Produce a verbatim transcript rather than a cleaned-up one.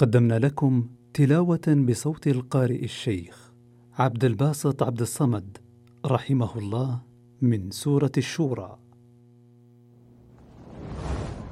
قدمنا لكم تلاوة بصوت القارئ الشيخ عبد الباسط عبد الصمد رحمه الله من سورة الشورى.